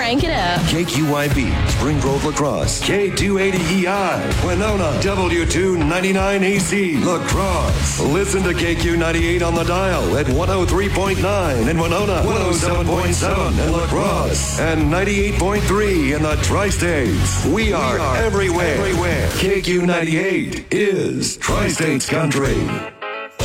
Crank it up. KQYB, Spring Grove La Crosse. K280EI, Winona. W299AC, La Crosse. Listen to KQ98 on the dial at 103.9 in Winona, 107.7 in La Crosse, and 98.3 in the Tri-States. We are everywhere. KQ98 is Tri-States Country.